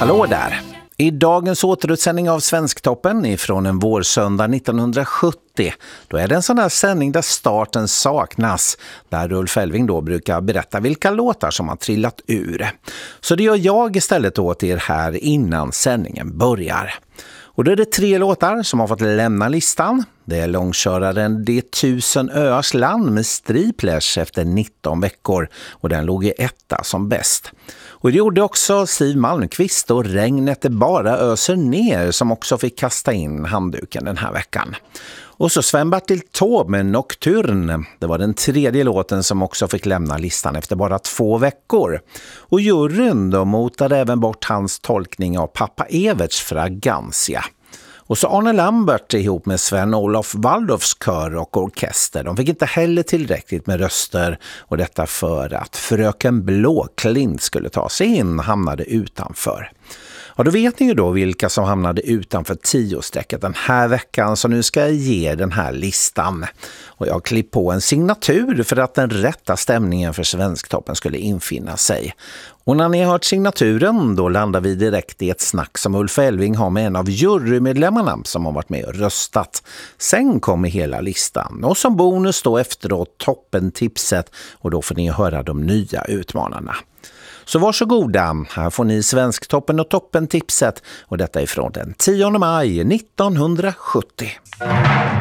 Hallå där! I dagens återutsändning av Svensktoppen ifrån en vårsöndag 1970, då är det en sån här sändning där starten saknas, där Ulf Elving då brukar berätta vilka låtar som har trillat ur. Så det gör jag istället åt er här innan sändningen börjar. Och då är det 3 låtar som har fått lämna listan. Det är långköraren Det 1000 öars land med Striplers efter 19 veckor och den låg i 1 som bäst. Och det gjorde också Siw Malmkvist och Regnet det bara öser ner som också fick kasta in handduken den här veckan. Och så Sven-Bertil Taube med Nocturne. Det var den 3:e låten som också fick lämna listan efter bara 2 veckor. Och juryn då motade även bort hans tolkning av Pappa Everts Fragancia. Och så Arne Lambert ihop med Sven-Olof Waldorfs kör och orkester. De fick inte heller tillräckligt med röster och detta för att Fröken Blåklint skulle ta sig in hamnade utanför. Ja, då vet ni ju då vilka som hamnade utanför 10-strecket den här veckan, så nu ska jag ge den här listan. Och jag har klippt på en signatur för att den rätta stämningen för Svensktoppen skulle infinna sig. Och när ni har hört signaturen, då landar vi direkt i ett snack som Ulf Elving har med en av jurymedlemmarna som har varit med och röstat. Sen kommer hela listan och som bonus då efteråt toppentipset, och då får ni höra de nya utmanarna. Så varsågoda, här får ni Svensktoppen och toppentipset, och detta är från den 10 maj 1970.